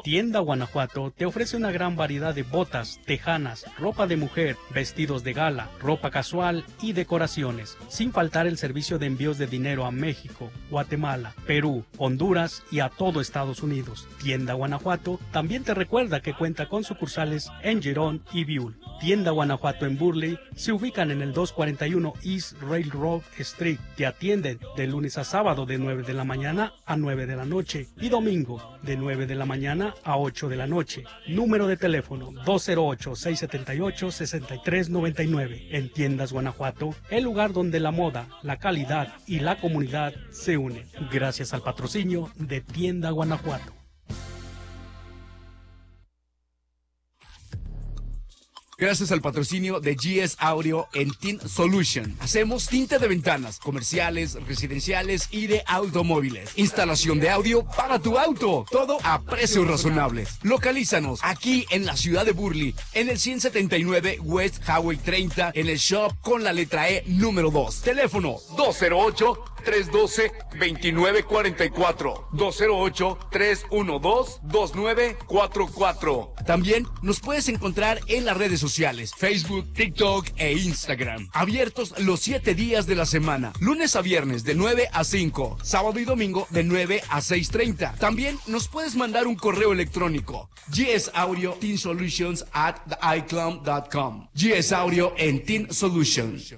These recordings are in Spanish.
Tienda Guanajuato te ofrece una gran variedad de botas, tejanas, ropa de mujer, vestidos de gala, ropa casual y decoraciones, sin faltar el servicio de envíos de dinero a México, Guatemala, Perú, Honduras y a todo Estados Unidos. Tienda Guanajuato también te recuerda que cuenta con sucursales en Girón y Biul. Tienda Guanajuato en Burley se ubican en el 241 East Railroad Street. Te atienden de lunes a sábado de 9 de la mañana a 9 de la noche y domingo de 9 de la mañana a 8 de la noche. Número de teléfono 208-678-6399. En Tiendas Guanajuato, el lugar donde la moda, la calidad y la comunidad se unen. Gracias al patrocinio de Tienda Guanajuato. Gracias al patrocinio de GS Audio en Tint Solution. Hacemos tinte de ventanas, comerciales, residenciales y de automóviles. Instalación de audio para tu auto. Todo a precios razonables. Localízanos aquí en la ciudad de Burley, en el 179 West Highway 30, en el shop con la letra E número 2. Teléfono 208-312-2944. 208-312-2944. También nos puedes encontrar en las redes sociales, Facebook, TikTok e Instagram. Abiertos los 7 días de la semana, lunes a viernes de 9 a 5, sábado y domingo de 9 a 6:30. También nos puedes mandar un correo electrónico, gsaudio.teensolutions@icloud.com. GS Audio en Teen Solutions.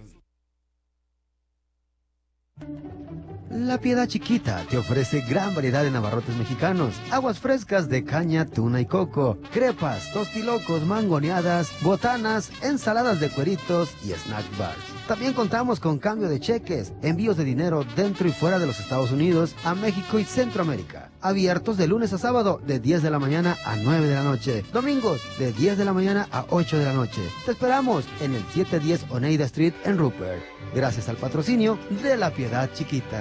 La Piedad Chiquita te ofrece gran variedad de navarrotes mexicanos, aguas frescas de caña, tuna y coco, crepas, tostilocos, mangoneadas, botanas, ensaladas de cueritos y snack bars. También contamos con cambio de cheques, envíos de dinero dentro y fuera de los Estados Unidos, a México y Centroamérica. Abiertos de lunes a sábado de 10 de la mañana a 9 de la noche. Domingos de 10 de la mañana a 8 de la noche. Te esperamos en el 710 Oneida Street en Rupert. Gracias al patrocinio de La Piedad Chiquita.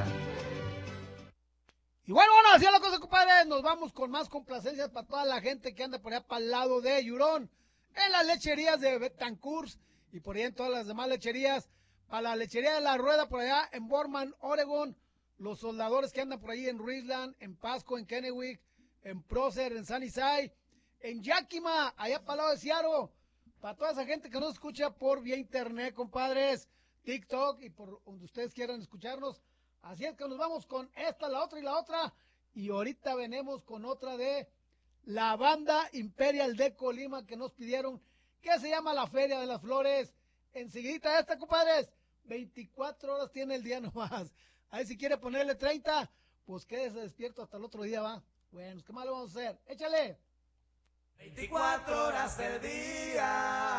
Y bueno, así es la cosa, compadre. Nos vamos con más complacencias para toda la gente que anda por allá para el lado de Yurón, en las lecherías de Betancourt y por ahí en todas las demás lecherías. Para la lechería de La Rueda por allá en Borman, Oregon. Los soldadores que andan por ahí en Richland, en Pasco, en Kennewick, en Prosser, en Sunnyside, en Yakima, allá para el lado de Seattle. Para toda esa gente que nos escucha por vía internet, compadres, TikTok y por donde ustedes quieran escucharnos. Así es que nos vamos con esta, la otra y la otra. Y ahorita venimos con otra de la banda Imperial de Colima que nos pidieron, que se llama La Feria de las Flores. Enseguida esta, compadres, 24 horas tiene el día nomás. Ahí si quiere ponerle 30, pues quédese despierto hasta el otro día, va. Bueno, ¿qué más le vamos a hacer? Échale. 24 horas del día.